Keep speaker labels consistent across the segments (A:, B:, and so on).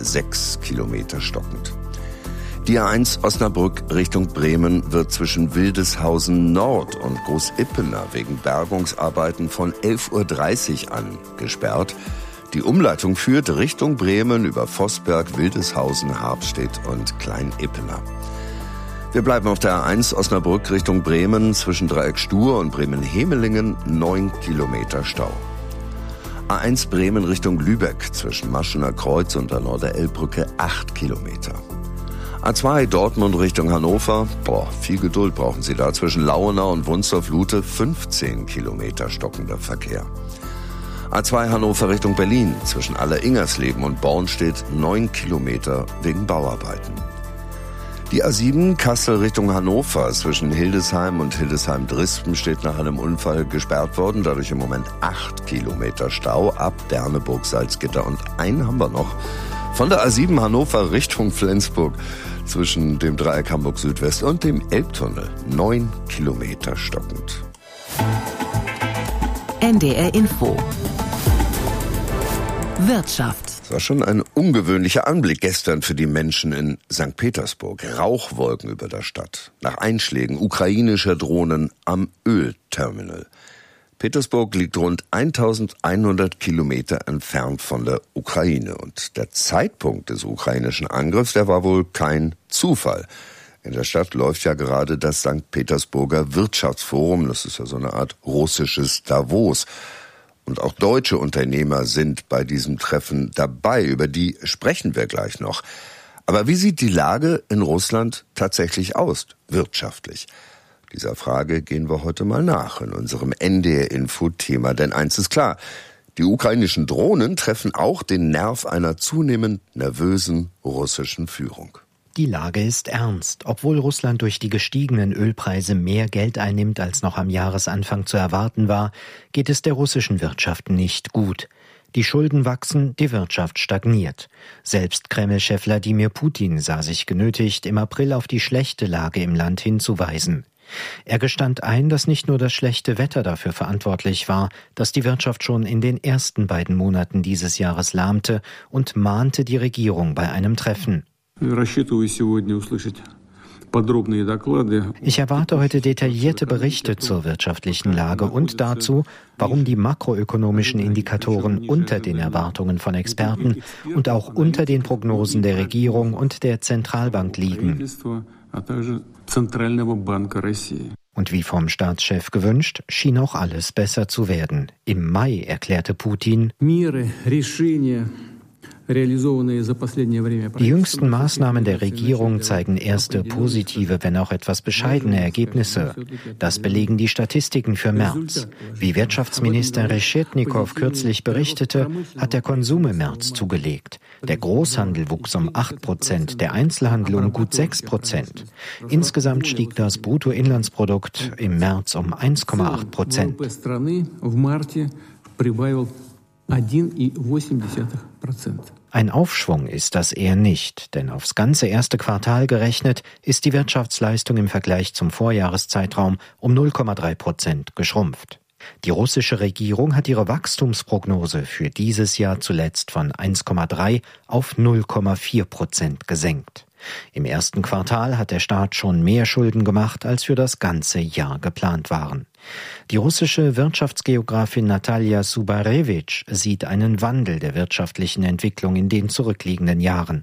A: 6 Kilometer stockend. Die A1 Osnabrück Richtung Bremen wird zwischen Wildeshausen Nord und Großippener wegen Bergungsarbeiten von 11:30 Uhr an gesperrt. Die Umleitung führt Richtung Bremen über Vossberg, Wildeshausen, Harpstedt und Klein-Ippener. Wir bleiben auf der A1 Osnabrück Richtung Bremen zwischen Dreieck Stur und Bremen-Hemelingen 9 Kilometer Stau. A1 Bremen Richtung Lübeck zwischen Maschener Kreuz und der Norderelbbrücke 8 Kilometer. A2 Dortmund Richtung Hannover, viel Geduld brauchen Sie da, zwischen Lauenau und Wunsdorf-Lute 15 Kilometer stockender Verkehr. A2 Hannover Richtung Berlin zwischen Aller-Ingersleben und Bornstedt 9 Kilometer wegen Bauarbeiten. Die A7 Kassel Richtung Hannover zwischen Hildesheim und Hildesheim-Drispen steht nach einem Unfall gesperrt worden, dadurch im Moment 8 Kilometer Stau ab Berneburg-Salzgitter und einen haben wir noch. Von der A7 Hannover Richtung Flensburg zwischen dem Dreieck Hamburg Südwest und dem Elbtunnel 9 Kilometer stockend.
B: NDR Info. Wirtschaft.
A: Es war schon ein ungewöhnlicher Anblick gestern für die Menschen in St. Petersburg. Rauchwolken über der Stadt. Nach Einschlägen ukrainischer Drohnen am Ölterminal. Petersburg liegt rund 1100 Kilometer entfernt von der Ukraine. Und der Zeitpunkt des ukrainischen Angriffs, der war wohl kein Zufall. In der Stadt läuft ja gerade das St. Petersburger Wirtschaftsforum. Das ist ja so eine Art russisches Davos. Und auch deutsche Unternehmer sind bei diesem Treffen dabei. Über die sprechen wir gleich noch. Aber wie sieht die Lage in Russland tatsächlich aus, wirtschaftlich? Dieser Frage gehen wir heute mal nach in unserem NDR-Info-Thema. Denn eins ist klar, die ukrainischen Drohnen treffen auch den Nerv einer zunehmend nervösen russischen Führung.
C: Die Lage ist ernst. Obwohl Russland durch die gestiegenen Ölpreise mehr Geld einnimmt, als noch am Jahresanfang zu erwarten war, geht es der russischen Wirtschaft nicht gut. Die Schulden wachsen, die Wirtschaft stagniert. Selbst Kreml-Chef Wladimir Putin sah sich genötigt, im April auf die schlechte Lage im Land hinzuweisen. Er gestand ein, dass nicht nur das schlechte Wetter dafür verantwortlich war, dass die Wirtschaft schon in den ersten beiden Monaten dieses Jahres lahmte und mahnte die Regierung bei einem Treffen. Ich erwarte heute detaillierte Berichte zur wirtschaftlichen Lage und dazu, warum die makroökonomischen Indikatoren unter den Erwartungen von Experten und auch unter den Prognosen der Regierung und der Zentralbank liegen. Und wie vom Staatschef gewünscht, schien auch alles besser zu werden. Im Mai erklärte Putin: Die jüngsten Maßnahmen der Regierung zeigen erste positive, wenn auch etwas bescheidene Ergebnisse. Das belegen die Statistiken für März. Wie Wirtschaftsminister Reschetnikow kürzlich berichtete, hat der Konsum im März zugelegt. Der Großhandel wuchs um 8%, der Einzelhandel um gut 6%. Insgesamt stieg das Bruttoinlandsprodukt im März um 1,8%. Ein Aufschwung ist das eher nicht, denn aufs ganze erste Quartal gerechnet ist die Wirtschaftsleistung im Vergleich zum Vorjahreszeitraum um 0,3% geschrumpft. Die russische Regierung hat ihre Wachstumsprognose für dieses Jahr zuletzt von 1,3 auf 0,4% gesenkt. Im ersten Quartal hat der Staat schon mehr Schulden gemacht, als für das ganze Jahr geplant waren. Die russische Wirtschaftsgeografin Natalia Subarewitsch sieht einen Wandel der wirtschaftlichen Entwicklung in den zurückliegenden Jahren.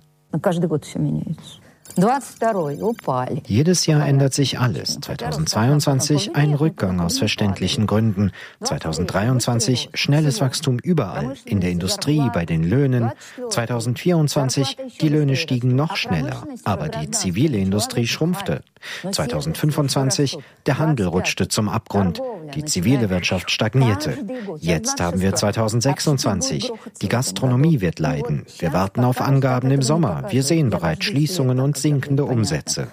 C: Jedes Jahr ändert sich alles. 2022 ein Rückgang aus verständlichen Gründen. 2023 schnelles Wachstum überall, in der Industrie, bei den Löhnen. 2024 die Löhne stiegen noch schneller, aber die zivile Industrie schrumpfte. 2025 der Handel rutschte zum Abgrund, die zivile Wirtschaft stagnierte. Jetzt haben wir 2026. Die Gastronomie wird leiden. Wir warten auf Angaben im Sommer. Wir sehen bereits Schließungen und sinkende Umsätze.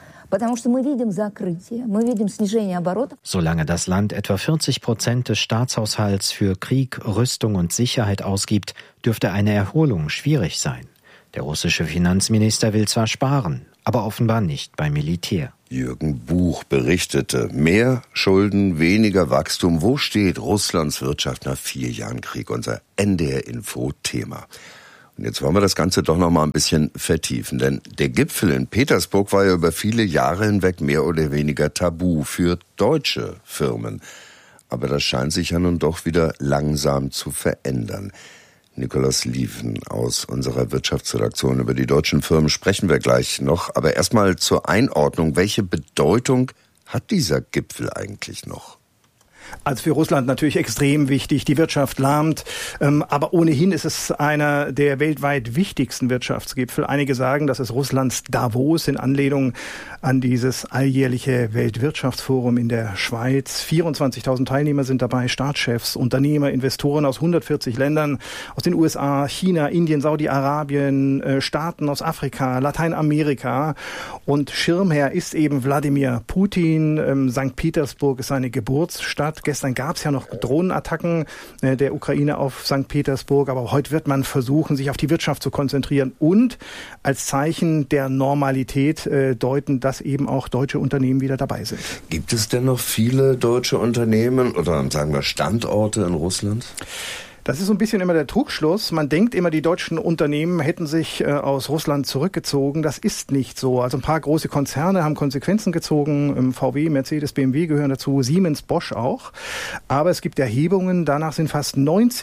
C: Solange das Land etwa 40% des Staatshaushalts für Krieg, Rüstung und Sicherheit ausgibt, dürfte eine Erholung schwierig sein. Der russische Finanzminister will zwar sparen, aber offenbar nicht beim Militär.
A: Jürgen Buch berichtete, mehr Schulden, weniger Wachstum. Wo steht Russlands Wirtschaft nach 4 Jahren Krieg? Unser NDR-Info-Thema. Und jetzt wollen wir das Ganze doch noch mal ein bisschen vertiefen, denn der Gipfel in Petersburg war ja über viele Jahre hinweg mehr oder weniger tabu für deutsche Firmen. Aber das scheint sich ja nun doch wieder langsam zu verändern. Nikolaus Lieven aus unserer Wirtschaftsredaktion. Über die deutschen Firmen sprechen wir gleich noch. Aber erstmal zur Einordnung. Welche Bedeutung hat dieser Gipfel eigentlich noch?
D: Also für Russland natürlich extrem wichtig. Die Wirtschaft lahmt, aber ohnehin ist es einer der weltweit wichtigsten Wirtschaftsgipfel. Einige sagen, das ist Russlands Davos in Anlehnung an dieses alljährliche Weltwirtschaftsforum in der Schweiz. 24.000 Teilnehmer sind dabei, Staatschefs, Unternehmer, Investoren aus 140 Ländern, aus den USA, China, Indien, Saudi-Arabien, Staaten aus Afrika, Lateinamerika. Und Schirmherr ist eben Wladimir Putin. St. Petersburg ist seine Geburtsstadt. Gestern gab es ja noch Drohnenattacken der Ukraine auf St. Petersburg, aber heute wird man versuchen, sich auf die Wirtschaft zu konzentrieren und als Zeichen der Normalität deuten, dass eben auch deutsche Unternehmen wieder dabei sind.
A: Gibt es denn noch viele deutsche Unternehmen oder sagen wir Standorte in Russland?
D: Das ist so ein bisschen immer der Trugschluss. Man denkt immer, die deutschen Unternehmen hätten sich aus Russland zurückgezogen. Das ist nicht so. Also ein paar große Konzerne haben Konsequenzen gezogen. VW, Mercedes, BMW gehören dazu, Siemens, Bosch auch. Aber es gibt Erhebungen, danach sind fast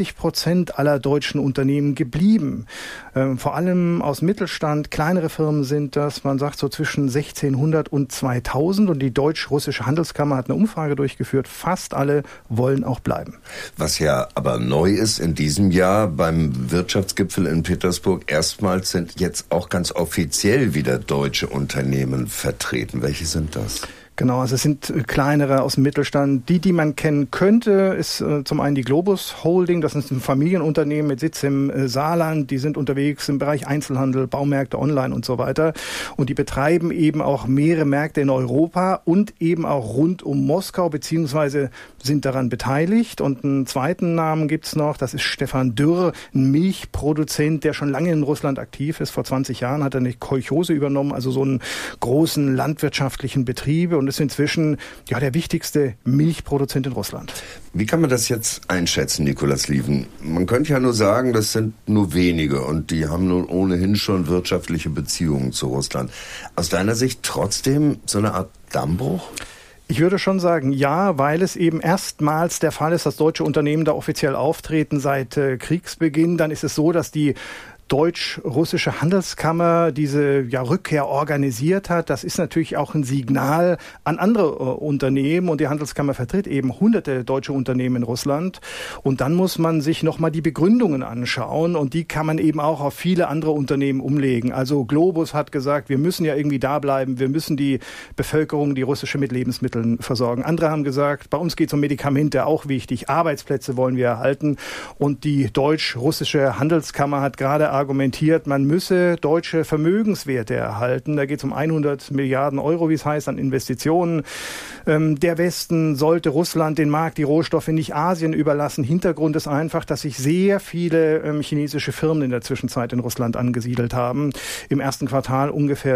D: 90% aller deutschen Unternehmen geblieben. Vor allem aus Mittelstand, kleinere Firmen sind das. Man sagt so zwischen 1600 und 2000. Und die deutsch-russische Handelskammer hat eine Umfrage durchgeführt. Fast alle wollen auch bleiben.
A: Was ja aber neu ist in diesem Jahr beim Wirtschaftsgipfel in Petersburg, erstmals sind jetzt auch ganz offiziell wieder deutsche Unternehmen vertreten. Welche sind das?
D: Genau, also es sind kleinere aus dem Mittelstand. Die man kennen könnte, ist zum einen die Globus Holding. Das ist ein Familienunternehmen mit Sitz im Saarland. Die sind unterwegs im Bereich Einzelhandel, Baumärkte, Online und so weiter. Und die betreiben eben auch mehrere Märkte in Europa und eben auch rund um Moskau, beziehungsweise sind daran beteiligt. Und einen zweiten Namen gibt's noch, das ist Stefan Dürr, ein Milchproduzent, der schon lange in Russland aktiv ist. Vor 20 Jahren hat er eine Kolchose übernommen, also so einen großen landwirtschaftlichen Betrieb. Und ist inzwischen der wichtigste Milchproduzent in Russland.
A: Wie kann man das jetzt einschätzen, Nikolaus Lieven? Man könnte ja nur sagen, das sind nur wenige und die haben nun ohnehin schon wirtschaftliche Beziehungen zu Russland. Aus deiner Sicht trotzdem so eine Art Dammbruch?
D: Ich würde schon sagen, ja, weil es eben erstmals der Fall ist, dass deutsche Unternehmen da offiziell auftreten seit Kriegsbeginn. Dann ist es so, dass die deutsch-russische Handelskammer diese Rückkehr organisiert hat. Das ist natürlich auch ein Signal an andere Unternehmen und die Handelskammer vertritt eben hunderte deutsche Unternehmen in Russland. Und dann muss man sich nochmal die Begründungen anschauen und die kann man eben auch auf viele andere Unternehmen umlegen. Also Globus hat gesagt, wir müssen ja irgendwie da bleiben, wir müssen die Bevölkerung, die russische, mit Lebensmitteln versorgen. Andere haben gesagt, bei uns geht es um Medikamente, auch wichtig, Arbeitsplätze wollen wir erhalten. Und die deutsch-russische Handelskammer hat gerade argumentiert, man müsse deutsche Vermögenswerte erhalten. Da geht es um 100 Milliarden Euro, wie es heißt, an Investitionen. Der Westen sollte Russland den Markt, die Rohstoffe nicht Asien überlassen. Hintergrund ist einfach, dass sich sehr viele chinesische Firmen in der Zwischenzeit in Russland angesiedelt haben. Im ersten Quartal ungefähr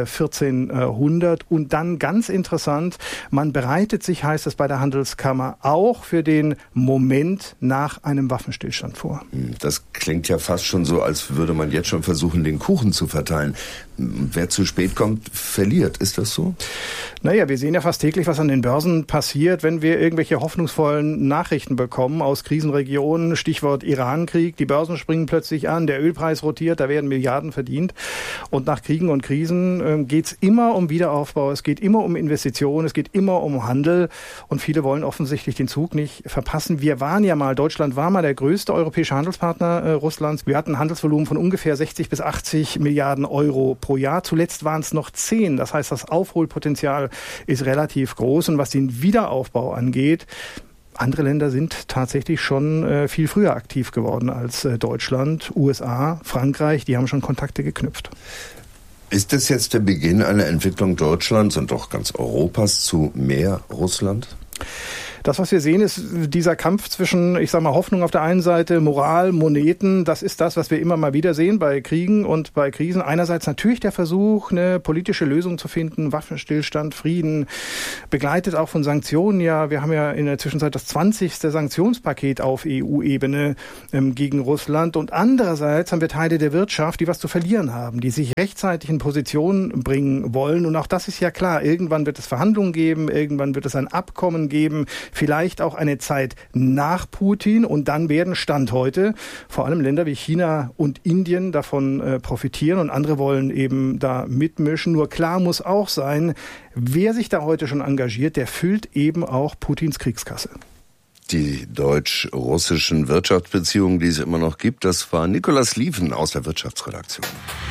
D: 1400. Und dann ganz interessant, man bereitet sich, heißt es bei der Handelskammer, auch für den Moment nach einem Waffenstillstand vor.
A: Das klingt ja fast schon so, als würde man jetzt schon versuchen, den Kuchen zu verteilen. Wer zu spät kommt, verliert. Ist das so?
D: Naja, wir sehen ja fast täglich, was an den Börsen passiert, wenn wir irgendwelche hoffnungsvollen Nachrichten bekommen aus Krisenregionen. Stichwort Irankrieg. Die Börsen springen plötzlich an, der Ölpreis rotiert, da werden Milliarden verdient. Und nach Kriegen und Krisen geht es immer um Wiederaufbau, es geht immer um Investitionen, es geht immer um Handel. Und viele wollen offensichtlich den Zug nicht verpassen. Deutschland war mal der größte europäische Handelspartner Russlands. Wir hatten ein Handelsvolumen von ungefähr 60 bis 80 Milliarden Euro pro Jahr. Zuletzt waren es noch 10. Das heißt, das Aufholpotenzial ist relativ groß. Und was den Wiederaufbau angeht, andere Länder sind tatsächlich schon viel früher aktiv geworden als Deutschland, USA, Frankreich. Die haben schon Kontakte geknüpft.
A: Ist das jetzt der Beginn einer Entwicklung Deutschlands und auch ganz Europas zu mehr Russland?
D: Das, was wir sehen, ist dieser Kampf zwischen, ich sag mal, Hoffnung auf der einen Seite, Moral, Moneten. Das ist das, was wir immer mal wieder sehen bei Kriegen und bei Krisen. Einerseits natürlich der Versuch, eine politische Lösung zu finden, Waffenstillstand, Frieden, begleitet auch von Sanktionen. Ja, wir haben ja in der Zwischenzeit das 20. Sanktionspaket auf EU-Ebene gegen Russland. Und andererseits haben wir Teile der Wirtschaft, die was zu verlieren haben, die sich rechtzeitig in Position bringen wollen. Und auch das ist ja klar. Irgendwann wird es Verhandlungen geben, irgendwann wird es ein Abkommen geben, vielleicht auch eine Zeit nach Putin. Und dann werden Stand heute vor allem Länder wie China und Indien davon profitieren und andere wollen eben da mitmischen. Nur klar muss auch sein, wer sich da heute schon engagiert, der füllt eben auch Putins Kriegskasse.
A: Die deutsch-russischen Wirtschaftsbeziehungen, die es immer noch gibt, das war Nikolaus Lieven aus der Wirtschaftsredaktion.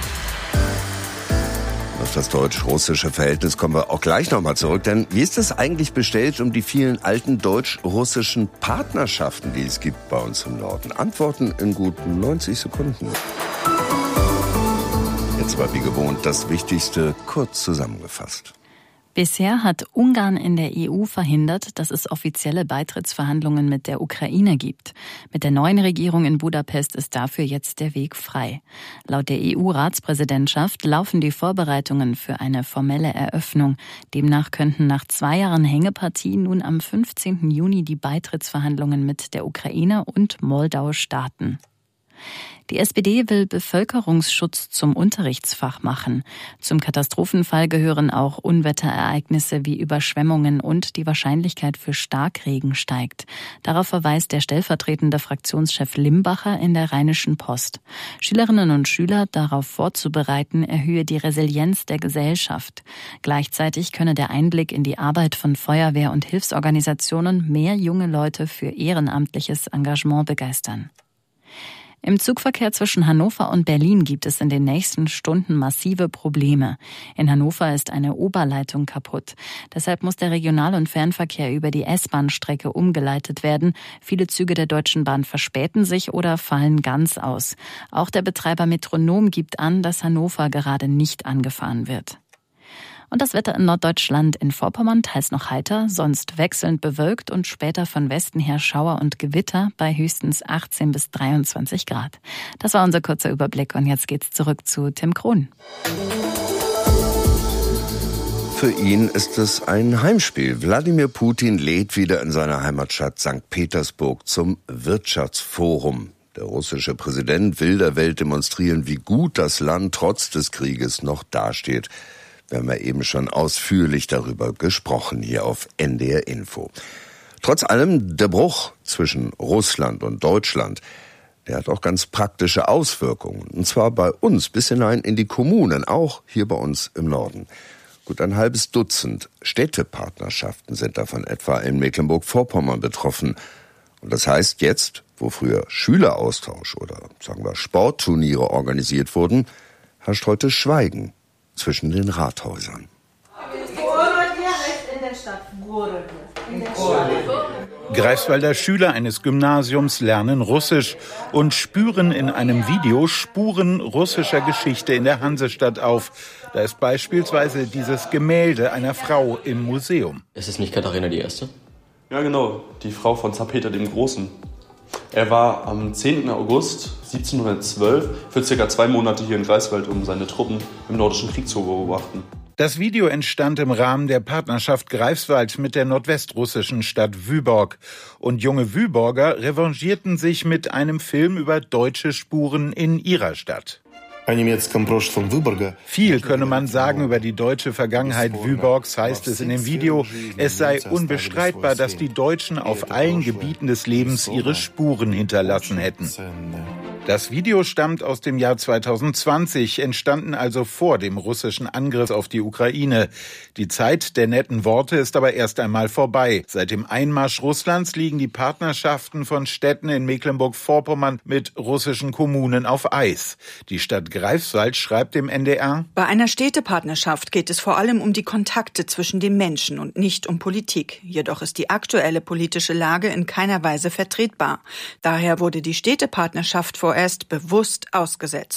A: Auf das deutsch-russische Verhältnis kommen wir auch gleich nochmal zurück, denn wie ist es eigentlich bestellt um die vielen alten deutsch-russischen Partnerschaften, die es gibt bei uns im Norden? Antworten in gut 90 Sekunden. Jetzt war wie gewohnt das Wichtigste kurz zusammengefasst.
E: Bisher hat Ungarn in der EU verhindert, dass es offizielle Beitrittsverhandlungen mit der Ukraine gibt. Mit der neuen Regierung in Budapest ist dafür jetzt der Weg frei. Laut der EU-Ratspräsidentschaft laufen die Vorbereitungen für eine formelle Eröffnung. Demnach könnten nach 2 Jahren Hängepartie nun am 15. Juni die Beitrittsverhandlungen mit der Ukraine und Moldau starten. Die SPD will Bevölkerungsschutz zum Unterrichtsfach machen. Zum Katastrophenfall gehören auch Unwetterereignisse wie Überschwemmungen und die Wahrscheinlichkeit für Starkregen steigt. Darauf verweist der stellvertretende Fraktionschef Limbacher in der Rheinischen Post. Schülerinnen und Schüler darauf vorzubereiten, erhöhe die Resilienz der Gesellschaft. Gleichzeitig könne der Einblick in die Arbeit von Feuerwehr- und Hilfsorganisationen mehr junge Leute für ehrenamtliches Engagement begeistern. Im Zugverkehr zwischen Hannover und Berlin gibt es in den nächsten Stunden massive Probleme. In Hannover ist eine Oberleitung kaputt. Deshalb muss der Regional- und Fernverkehr über die S-Bahn-Strecke umgeleitet werden. Viele Züge der Deutschen Bahn verspäten sich oder fallen ganz aus. Auch der Betreiber Metronom gibt an, dass Hannover gerade nicht angefahren wird. Und das Wetter in Norddeutschland, in Vorpommern teils noch heiter, sonst wechselnd bewölkt und später von Westen her Schauer und Gewitter bei höchstens 18 bis 23 Grad. Das war unser kurzer Überblick und jetzt geht's zurück zu Tim Krohn.
A: Für ihn ist es ein Heimspiel. Wladimir Putin lädt wieder in seiner Heimatstadt St. Petersburg zum Wirtschaftsforum. Der russische Präsident will der Welt demonstrieren, wie gut das Land trotz des Krieges noch dasteht. Wir haben ja eben schon ausführlich darüber gesprochen hier auf NDR Info. Trotz allem, der Bruch zwischen Russland und Deutschland, der hat auch ganz praktische Auswirkungen. Und zwar bei uns bis hinein in die Kommunen, auch hier bei uns im Norden. Gut ein halbes Dutzend Städtepartnerschaften sind davon etwa in Mecklenburg-Vorpommern betroffen. Und das heißt jetzt, wo früher Schüleraustausch oder sagen wir Sportturniere organisiert wurden, herrscht heute Schweigen zwischen den Rathäusern.
F: Greifswalder Schüler eines Gymnasiums lernen Russisch und spüren in einem Video Spuren russischer Geschichte in der Hansestadt auf. Da ist beispielsweise dieses Gemälde einer Frau im Museum.
G: Ist es nicht Katharina die Erste?
H: Ja, genau, die Frau von Zar Peter dem Großen. Er war am 10. August 1712 für ca. 2 Monate hier in Greifswald, um seine Truppen im Nordischen Krieg zu beobachten.
F: Das Video entstand im Rahmen der Partnerschaft Greifswald mit der nordwestrussischen Stadt Vyborg. Und junge Vyborger revanchierten sich mit einem Film über deutsche Spuren in ihrer Stadt. Viel könne man sagen über die deutsche Vergangenheit Vyborgs, heißt es in dem Video. Es sei unbestreitbar, dass die Deutschen auf allen Gebieten des Lebens ihre Spuren hinterlassen hätten. Das Video stammt aus dem Jahr 2020, entstanden also vor dem russischen Angriff auf die Ukraine. Die Zeit der netten Worte ist aber erst einmal vorbei. Seit dem Einmarsch Russlands liegen die Partnerschaften von Städten in Mecklenburg-Vorpommern mit russischen Kommunen auf Eis. Die Stadt Greifswald schreibt dem NDR:
I: Bei einer Städtepartnerschaft geht es vor allem um die Kontakte zwischen den Menschen und nicht um Politik. Jedoch ist die aktuelle politische Lage in keiner Weise vertretbar. Daher wurde die Städtepartnerschaft vorerst bewusst ausgesetzt.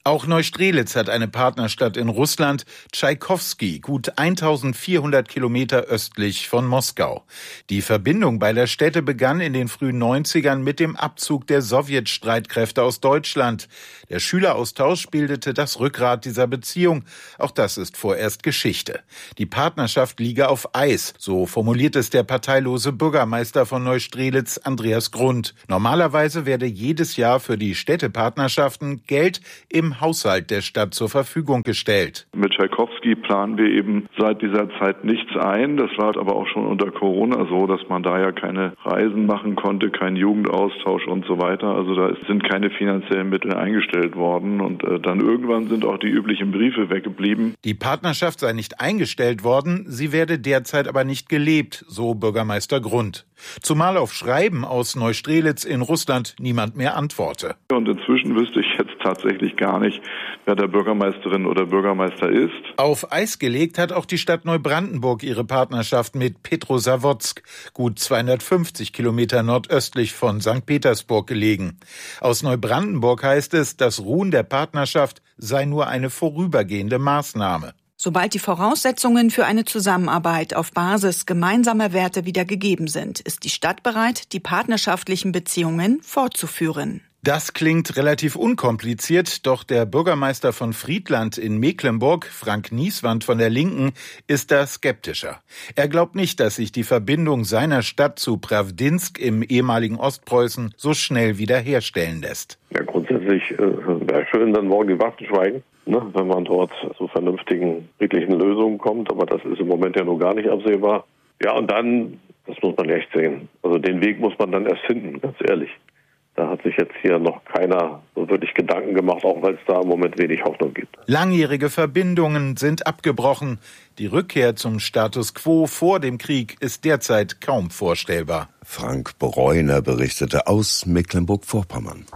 F: Auch Neustrelitz hat eine Partnerstadt in Russland, Tschaikowski, gut 1400 Kilometer östlich von Moskau. Die Verbindung beider Städte begann in den frühen 90ern mit dem Abzug der Sowjetstreitkräfte aus Deutschland. Der Schüleraustausch bildete das Rückgrat dieser Beziehung. Auch das ist vorerst Geschichte. Die Partnerschaft liege auf Eis, so formuliert es der parteilose Bürgermeister von Neustrelitz, Andreas Grund. Normalerweise werde jedes Jahr für die Städtepartnerschaften Geld im Haushalt der Stadt zur Verfügung gestellt.
G: Mit Tschaikowski planen wir eben seit dieser Zeit nichts ein. Das war aber auch schon unter Corona so, dass man da ja keine Reisen machen konnte, keinen Jugendaustausch und so weiter. Also da sind keine finanziellen Mittel eingestellt worden und dann irgendwann sind auch die üblichen Briefe weggeblieben.
F: Die Partnerschaft sei nicht eingestellt worden, sie werde derzeit aber nicht gelebt, so Bürgermeister Grund. Zumal auf Schreiben aus Neustrelitz in Russland niemand mehr antworte.
G: Und inzwischen wüsste ich jetzt tatsächlich gar nicht, wer der Bürgermeisterin oder Bürgermeister ist.
F: Auf Eis gelegt hat auch die Stadt Neubrandenburg ihre Partnerschaft mit Petrosavodsk, gut 250 Kilometer nordöstlich von St. Petersburg gelegen. Aus Neubrandenburg heißt es, das Ruhen der Partnerschaft sei nur eine vorübergehende Maßnahme.
I: Sobald die Voraussetzungen für eine Zusammenarbeit auf Basis gemeinsamer Werte wieder gegeben sind, ist die Stadt bereit, die partnerschaftlichen Beziehungen fortzuführen.
F: Das klingt relativ unkompliziert, doch der Bürgermeister von Friedland in Mecklenburg, Frank Nieswand von der Linken, ist da skeptischer. Er glaubt nicht, dass sich die Verbindung seiner Stadt zu Prawdinsk im ehemaligen Ostpreußen so schnell wieder herstellen lässt.
J: Ja, grundsätzlich wäre schön, dann morgen die Waffen schweigen, wenn man dort zu vernünftigen, friedlichen Lösungen kommt. Aber das ist im Moment ja noch gar nicht absehbar. Ja, und dann, das muss man echt sehen. Also den Weg muss man dann erst finden, ganz ehrlich. Da hat sich jetzt hier noch keiner so wirklich Gedanken gemacht, auch weil es da im Moment wenig Hoffnung gibt.
F: Langjährige Verbindungen sind abgebrochen. Die Rückkehr zum Status quo vor dem Krieg ist derzeit kaum vorstellbar.
A: Frank Breuner berichtete aus Mecklenburg-Vorpommern.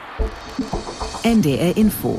B: NDR Info.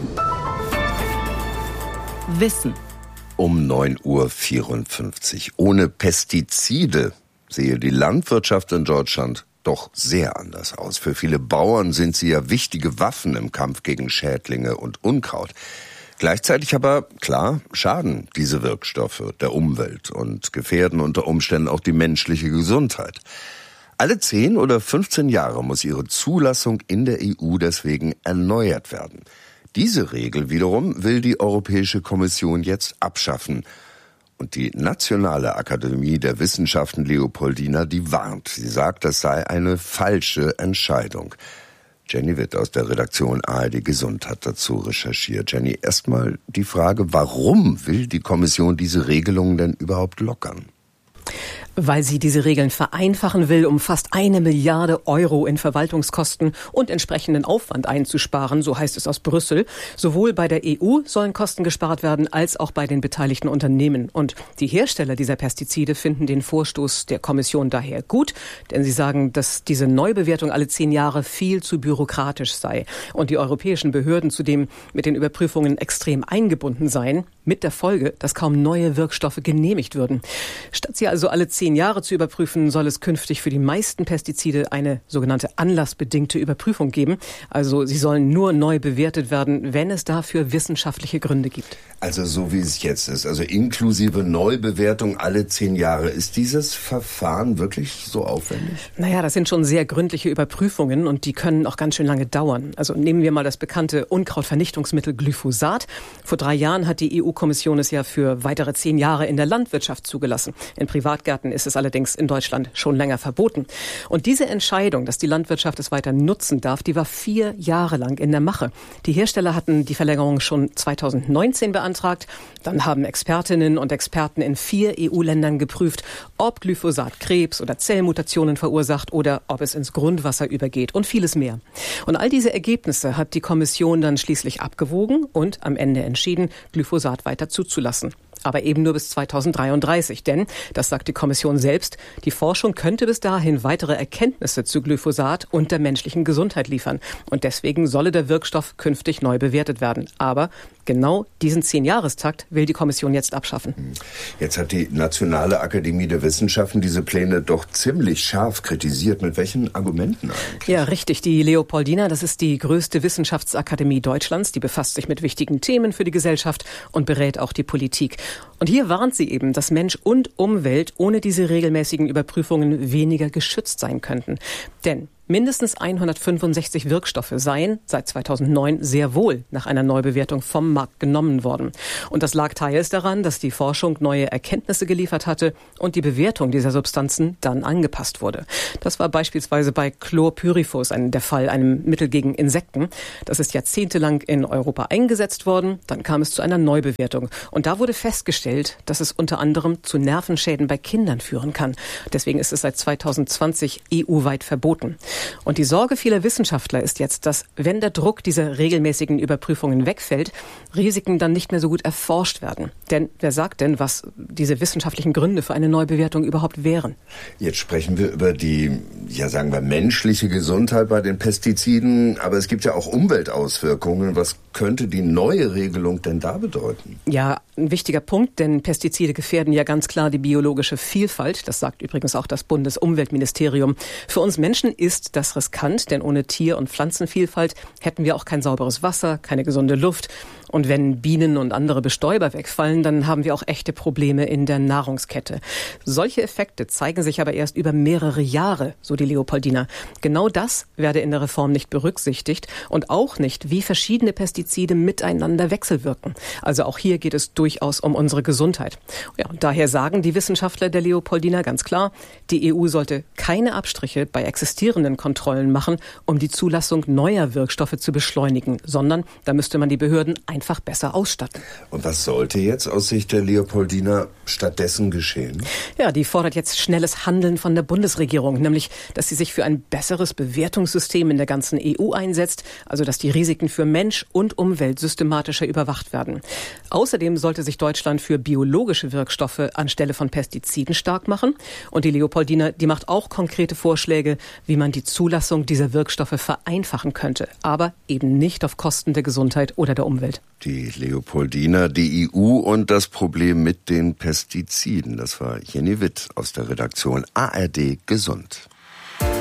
B: Wissen.
A: Um 9:54 Uhr. Ohne Pestizide sehe die Landwirtschaft in Deutschland doch sehr anders aus. Für viele Bauern sind sie ja wichtige Waffen im Kampf gegen Schädlinge und Unkraut. Gleichzeitig aber, klar, schaden diese Wirkstoffe der Umwelt und gefährden unter Umständen auch die menschliche Gesundheit. Alle 10 oder 15 Jahre muss ihre Zulassung in der EU deswegen erneuert werden. Diese Regel wiederum will die Europäische Kommission jetzt abschaffen. Und die Nationale Akademie der Wissenschaften Leopoldina, die warnt. Sie sagt, das sei eine falsche Entscheidung. Jenny Witt aus der Redaktion ARD Gesund hat dazu recherchiert. Jenny, erstmal die Frage, warum will die Kommission diese Regelungen denn überhaupt lockern?
K: Weil sie diese Regeln vereinfachen will, um fast 1 Milliarde Euro in Verwaltungskosten und entsprechenden Aufwand einzusparen, so heißt es aus Brüssel. Sowohl bei der EU sollen Kosten gespart werden, als auch bei den beteiligten Unternehmen. Und die Hersteller dieser Pestizide finden den Vorstoß der Kommission daher gut, denn sie sagen, dass diese Neubewertung alle 10 Jahre viel zu bürokratisch sei und die europäischen Behörden zudem mit den Überprüfungen extrem eingebunden seien, mit der Folge, dass kaum neue Wirkstoffe genehmigt würden. Statt sie also alle 10 Jahre zu überprüfen, soll es künftig für die meisten Pestizide eine sogenannte anlassbedingte Überprüfung geben. Also sie sollen nur neu bewertet werden, wenn es dafür wissenschaftliche Gründe gibt.
A: Also so wie es jetzt ist, also inklusive Neubewertung alle 10 Jahre. Ist dieses Verfahren wirklich so aufwendig?
K: Naja, das sind schon sehr gründliche Überprüfungen und die können auch ganz schön lange dauern. Also nehmen wir mal das bekannte Unkrautvernichtungsmittel Glyphosat. Vor 3 Jahren hat die EU-Kommission es ja für weitere 10 Jahre in der Landwirtschaft zugelassen. In Privatgärten ist es allerdings in Deutschland schon länger verboten. Und diese Entscheidung, dass die Landwirtschaft es weiter nutzen darf, die war 4 Jahre lang in der Mache. Die Hersteller hatten die Verlängerung schon 2019 beantragt. Dann haben Expertinnen und Experten in 4 EU-Ländern geprüft, ob Glyphosat Krebs oder Zellmutationen verursacht oder ob es ins Grundwasser übergeht und vieles mehr. Und all diese Ergebnisse hat die Kommission dann schließlich abgewogen und am Ende entschieden, Glyphosat weiter zuzulassen. Aber eben nur bis 2033, denn, das sagt die Kommission selbst, die Forschung könnte bis dahin weitere Erkenntnisse zu Glyphosat und der menschlichen Gesundheit liefern. Und deswegen solle der Wirkstoff künftig neu bewertet werden. Aber Genau diesen 10-Jahrestakt will die Kommission jetzt abschaffen.
A: Jetzt hat die Nationale Akademie der Wissenschaften diese Pläne doch ziemlich scharf kritisiert. Mit welchen Argumenten eigentlich?
K: Ja, richtig. Die Leopoldina, das ist die größte Wissenschaftsakademie Deutschlands. Die befasst sich mit wichtigen Themen für die Gesellschaft und berät auch die Politik. Und hier warnt sie eben, dass Mensch und Umwelt ohne diese regelmäßigen Überprüfungen weniger geschützt sein könnten. Denn mindestens 165 Wirkstoffe seien seit 2009 sehr wohl nach einer Neubewertung vom Markt genommen worden. Und das lag teils daran, dass die Forschung neue Erkenntnisse geliefert hatte und die Bewertung dieser Substanzen dann angepasst wurde. Das war beispielsweise bei Chlorpyrifos der Fall, einem Mittel gegen Insekten. Das ist jahrzehntelang in Europa eingesetzt worden. Dann kam es zu einer Neubewertung. Und da wurde festgestellt, dass es unter anderem zu Nervenschäden bei Kindern führen kann. Deswegen ist es seit 2020 EU-weit verboten. Und die Sorge vieler Wissenschaftler ist jetzt, dass, wenn der Druck dieser regelmäßigen Überprüfungen wegfällt, Risiken dann nicht mehr so gut erforscht werden. Denn wer sagt denn, was diese wissenschaftlichen Gründe für eine Neubewertung überhaupt wären?
A: Jetzt sprechen wir über die, sagen wir, menschliche Gesundheit bei den Pestiziden. Aber es gibt ja auch Umweltauswirkungen. Was könnte die neue Regelung denn da bedeuten?
K: Ja, ein wichtiger Punkt, denn Pestizide gefährden ja ganz klar die biologische Vielfalt. Das sagt übrigens auch das Bundesumweltministerium. Für uns Menschen ist das riskant, denn ohne Tier- und Pflanzenvielfalt hätten wir auch kein sauberes Wasser, keine gesunde Luft. Und wenn Bienen und andere Bestäuber wegfallen, dann haben wir auch echte Probleme in der Nahrungskette. Solche Effekte zeigen sich aber erst über mehrere Jahre, so die Leopoldina. Genau das werde in der Reform nicht berücksichtigt und auch nicht, wie verschiedene Pestizide miteinander wechselwirken. Also auch hier geht es durchaus um unsere Gesundheit. Ja, und daher sagen die Wissenschaftler der Leopoldina ganz klar, die EU sollte keine Abstriche bei existierenden Kontrollen machen, um die Zulassung neuer Wirkstoffe zu beschleunigen, sondern da müsste man die Behörden einfach besser ausstatten.
A: Und was sollte jetzt aus Sicht der Leopoldina stattdessen geschehen?
K: Ja, die fordert jetzt schnelles Handeln von der Bundesregierung, nämlich, dass sie sich für ein besseres Bewertungssystem in der ganzen EU einsetzt, also dass die Risiken für Mensch und Umwelt systematischer überwacht werden. Außerdem sollte sich Deutschland für biologische Wirkstoffe anstelle von Pestiziden stark machen. Und die Leopoldina, die macht auch konkrete Vorschläge, wie man die Zulassung dieser Wirkstoffe vereinfachen könnte, aber eben nicht auf Kosten der Gesundheit oder der Umwelt.
A: Die Leopoldina, die EU und das Problem mit den Pestiziden. Das war Jenny Witt aus der Redaktion ARD Gesund.